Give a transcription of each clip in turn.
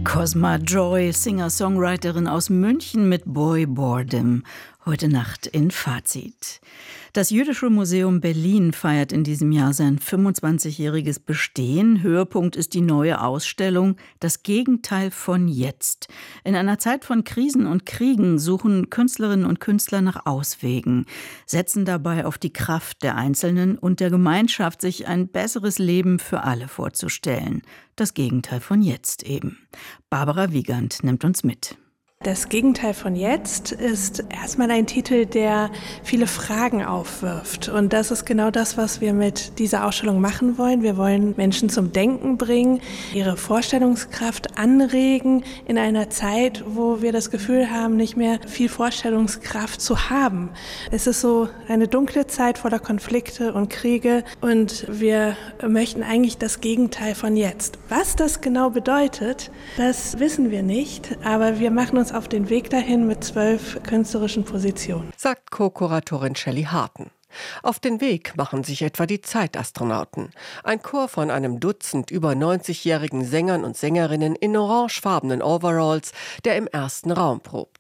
Cosma Joy, Singer-Songwriterin aus München mit Boy Boredom. Heute Nacht in Fazit. Das Jüdische Museum Berlin feiert in diesem Jahr sein 25-jähriges Bestehen. Höhepunkt ist die neue Ausstellung Das Gegenteil von jetzt. In einer Zeit von Krisen und Kriegen suchen Künstlerinnen und Künstler nach Auswegen, setzen dabei auf die Kraft der Einzelnen und der Gemeinschaft, sich ein besseres Leben für alle vorzustellen. Das Gegenteil von jetzt eben. Barbara Wiegand nimmt uns mit. Das Gegenteil von jetzt ist erstmal ein Titel, der viele Fragen aufwirft. Und das ist genau das, was wir mit dieser Ausstellung machen wollen. Wir wollen Menschen zum Denken bringen, ihre Vorstellungskraft anregen in einer Zeit, wo wir das Gefühl haben, nicht mehr viel Vorstellungskraft zu haben. Es ist so eine dunkle Zeit voller Konflikte und Kriege und wir möchten eigentlich das Gegenteil von jetzt. Was das genau bedeutet, das wissen wir nicht, aber wir machen uns auf den Weg dahin mit 12 künstlerischen Positionen, sagt Co-Kuratorin Shelley Harten. Auf den Weg machen sich etwa die Zeitastronauten. Ein Chor von einem Dutzend über 90-jährigen Sängern und Sängerinnen in orangefarbenen Overalls, der im ersten Raum probt.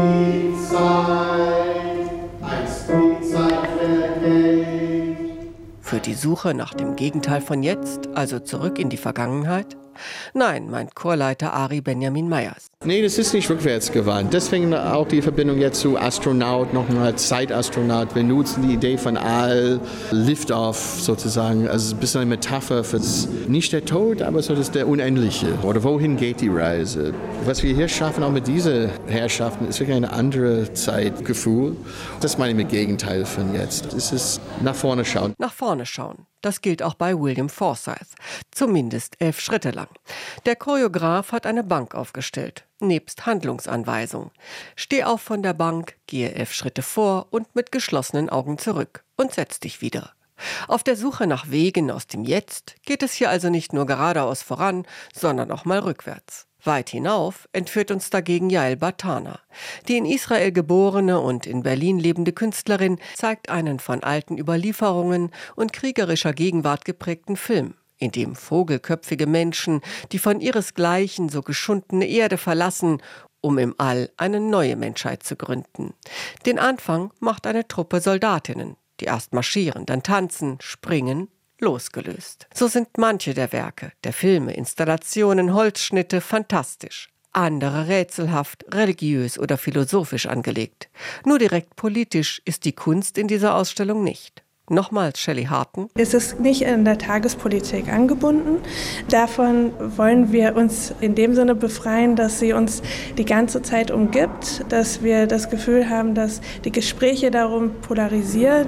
Für die Suche nach dem Gegenteil von jetzt, also zurück in die Vergangenheit? Nein, meint Chorleiter Ari Benjamin Meyers. Nee, das ist nicht rückwärtsgewandt. Deswegen auch die Verbindung jetzt zu Astronaut, nochmal Zeitastronaut. Wir nutzen die Idee von All, Liftoff sozusagen. Also ein bisschen eine Metapher für nicht der Tod, aber so das der Unendliche. Oder wohin geht die Reise? Was wir hier schaffen, auch mit diesen Herrschaften, ist wirklich ein anderes Zeitgefühl. Das meine ich mit Gegenteil von jetzt. Es ist nach vorne schauen. Nach vorne schauen. Das gilt auch bei William Forsythe. Zumindest 11 Schritte lang. Der Choreograf hat eine Bank aufgestellt, nebst Handlungsanweisung. Steh auf von der Bank, gehe 11 Schritte vor und mit geschlossenen Augen zurück und setz dich wieder. Auf der Suche nach Wegen aus dem Jetzt geht es hier also nicht nur geradeaus voran, sondern auch mal rückwärts. Weit hinauf entführt uns dagegen Yael Bartana. Die in Israel geborene und in Berlin lebende Künstlerin zeigt einen von alten Überlieferungen und kriegerischer Gegenwart geprägten Film, in dem vogelköpfige Menschen die von ihresgleichen so geschundene Erde verlassen, um im All eine neue Menschheit zu gründen. Den Anfang macht eine Truppe Soldatinnen, die erst marschieren, dann tanzen, springen, losgelöst. So sind manche der Werke, der Filme, Installationen, Holzschnitte fantastisch. Andere rätselhaft, religiös oder philosophisch angelegt. Nur direkt politisch ist die Kunst in dieser Ausstellung nicht. Nochmals Shelley Harten. Es ist nicht in der Tagespolitik angebunden. Davon wollen wir uns in dem Sinne befreien, dass sie uns die ganze Zeit umgibt, dass wir das Gefühl haben, dass die Gespräche darum polarisieren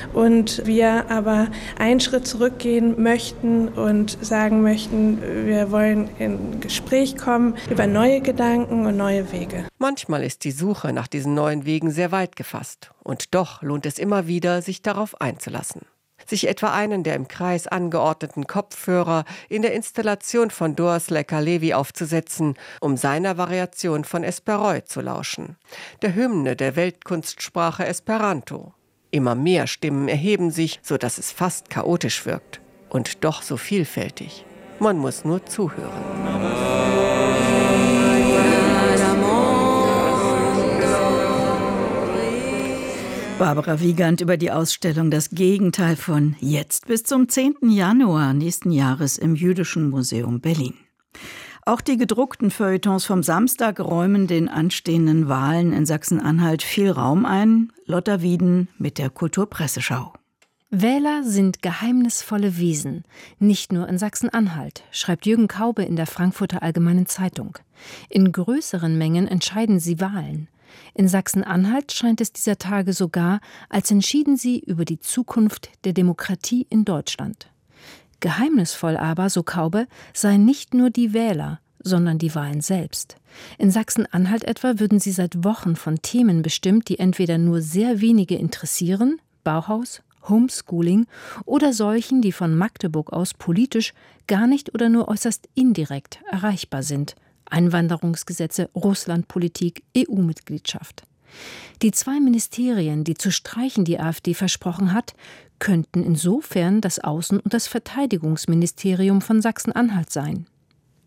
und wir aber einen Schritt zurückgehen möchten und sagen möchten, wir wollen in Gespräch kommen über neue Gedanken und neue Wege. Manchmal ist die Suche nach diesen neuen Wegen sehr weit gefasst. Und doch lohnt es immer wieder, sich darauf einzulassen. Sich etwa einen der im Kreis angeordneten Kopfhörer in der Installation von Doris Lecker-Levy aufzusetzen, um seiner Variation von Esperoi zu lauschen. Der Hymne der Weltkunstsprache Esperanto. Immer mehr Stimmen erheben sich, sodass es fast chaotisch wirkt. Und doch so vielfältig. Man muss nur zuhören. Barbara Wiegand über die Ausstellung Das Gegenteil von jetzt bis zum 10. Januar nächsten Jahres im Jüdischen Museum Berlin. Auch die gedruckten Feuilletons vom Samstag räumen den anstehenden Wahlen in Sachsen-Anhalt viel Raum ein. Lotta Wieden mit der Kulturpresseschau. Wähler sind geheimnisvolle Wesen, nicht nur in Sachsen-Anhalt, schreibt Jürgen Kaube in der Frankfurter Allgemeinen Zeitung. In größeren Mengen entscheiden sie Wahlen. In Sachsen-Anhalt scheint es dieser Tage sogar, als entschieden sie über die Zukunft der Demokratie in Deutschland. Geheimnisvoll aber, so Kaube, seien nicht nur die Wähler, sondern die Wahlen selbst. In Sachsen-Anhalt etwa würden sie seit Wochen von Themen bestimmt, die entweder nur sehr wenige interessieren, Bauhaus, Homeschooling, oder solchen, die von Magdeburg aus politisch gar nicht oder nur äußerst indirekt erreichbar sind. Einwanderungsgesetze, Russlandpolitik, EU-Mitgliedschaft. Die 2 Ministerien, die zu streichen die AfD versprochen hat, könnten insofern das Außen- und das Verteidigungsministerium von Sachsen-Anhalt sein.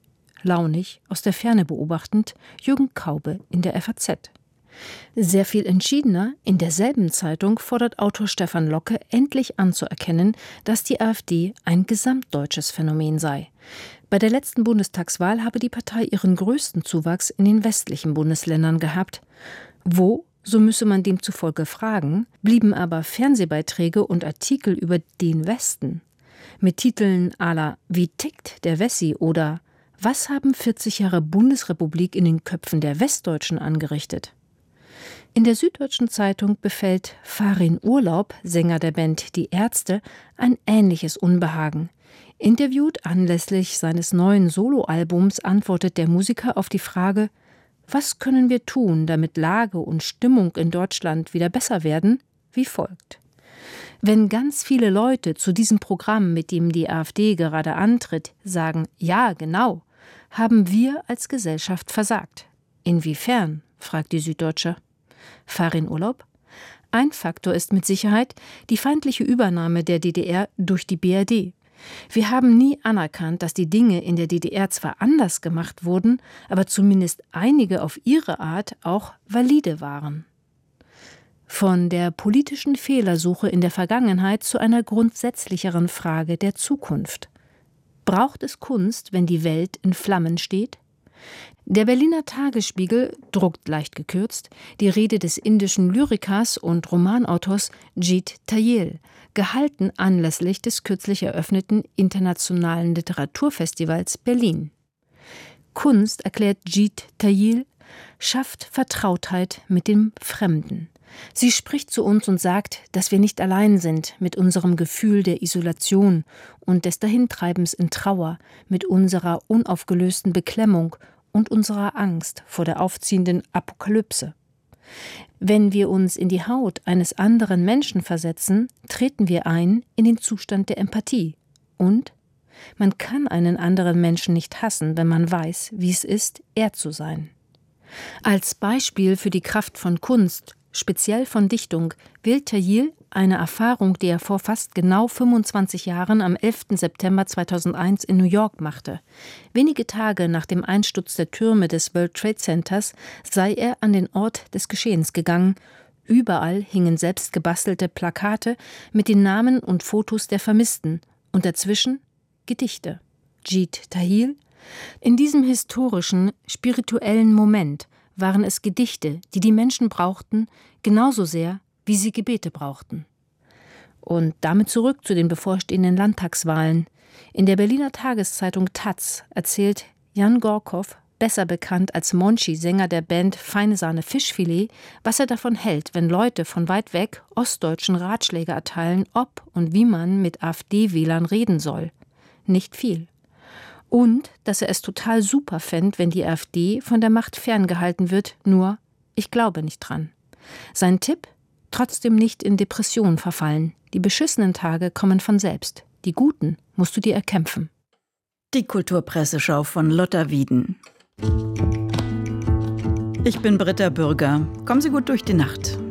launig, aus der Ferne beobachtend, Jürgen Kaube in der FAZ. Sehr viel entschiedener, in derselben Zeitung fordert Autor Stefan Locke endlich anzuerkennen, dass die AfD ein gesamtdeutsches Phänomen sei. Bei der letzten Bundestagswahl habe die Partei ihren größten Zuwachs in den westlichen Bundesländern gehabt. Wo, so müsse man demzufolge fragen, blieben aber Fernsehbeiträge und Artikel über den Westen mit Titeln à la »Wie tickt der Wessi« oder »Was haben 40 Jahre Bundesrepublik in den Köpfen der Westdeutschen angerichtet?« In der Süddeutschen Zeitung befällt Farin Urlaub, Sänger der Band Die Ärzte, ein ähnliches Unbehagen. Interviewt anlässlich seines neuen Soloalbums antwortet der Musiker auf die Frage: Was können wir tun, damit Lage und Stimmung in Deutschland wieder besser werden? Wie folgt: Wenn ganz viele Leute zu diesem Programm, mit dem die AfD gerade antritt, sagen, ja, genau, haben wir als Gesellschaft versagt. Inwiefern? Fragt die Süddeutsche. Farin Urlaub: Ein Faktor ist mit Sicherheit die feindliche Übernahme der DDR durch die BRD. Wir haben nie anerkannt, dass die Dinge in der DDR zwar anders gemacht wurden, aber zumindest einige auf ihre Art auch valide waren. Von der politischen Fehlersuche in der Vergangenheit zu einer grundsätzlicheren Frage der Zukunft. Braucht es Kunst, wenn die Welt in Flammen steht? Der Berliner Tagesspiegel druckt leicht gekürzt die Rede des indischen Lyrikers und Romanautors Jeet Thayil, gehalten anlässlich des kürzlich eröffneten Internationalen Literaturfestivals Berlin. Kunst, erklärt Jeet Thayil, schafft Vertrautheit mit dem Fremden. Sie spricht zu uns und sagt, dass wir nicht allein sind mit unserem Gefühl der Isolation und des Dahintreibens in Trauer, mit unserer unaufgelösten Beklemmung und unserer Angst vor der aufziehenden Apokalypse. Wenn wir uns in die Haut eines anderen Menschen versetzen, treten wir ein in den Zustand der Empathie. Und man kann einen anderen Menschen nicht hassen, wenn man weiß, wie es ist, er zu sein. Als Beispiel für die Kraft von Kunst, speziell von Dichtung, wählt Thayil eine Erfahrung, die er vor fast genau 25 Jahren am 11. September 2001 in New York machte. Wenige Tage nach dem Einsturz der Türme des World Trade Centers sei er an den Ort des Geschehens gegangen. Überall hingen selbst gebastelte Plakate mit den Namen und Fotos der Vermissten und dazwischen Gedichte. Jeet Thayil: In diesem historischen, spirituellen Moment waren es Gedichte, die die Menschen brauchten, genauso sehr, wie sie Gebete brauchten. Und damit zurück zu den bevorstehenden Landtagswahlen. In der Berliner Tageszeitung taz erzählt Jan Gorkow, besser bekannt als Monchi, Sänger der Band Feine Sahne Fischfilet, was er davon hält, wenn Leute von weit weg Ostdeutschen Ratschläge erteilen, ob und wie man mit AfD-Wählern reden soll. Nicht viel. Und dass er es total super fände, wenn die AfD von der Macht ferngehalten wird, nur, ich glaube nicht dran. Sein Tipp: Trotzdem nicht in Depressionen verfallen. Die beschissenen Tage kommen von selbst. Die guten musst du dir erkämpfen. Die Kulturpresseschau von Lotta Wieden. Ich bin Britta Bürger. Kommen Sie gut durch die Nacht.